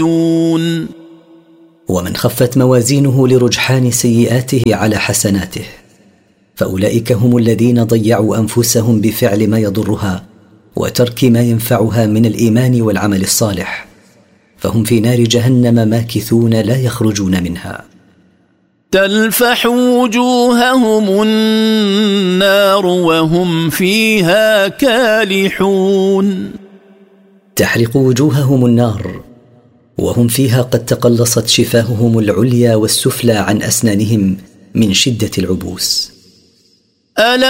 ومن خفت موازينه لرجحان سيئاته على حسناته فأولئك هم الذين ضيعوا أنفسهم بفعل ما يضرها وترك ما ينفعها من الإيمان والعمل الصالح، فهم في نار جهنم ماكثون لا يخرجون منها. تلفح وجوههم النار وهم فيها كالحون. تحرق وجوههم النار وهم فيها قد تقلصت شفاههم العليا والسفلى عن أسنانهم من شدة العبوس.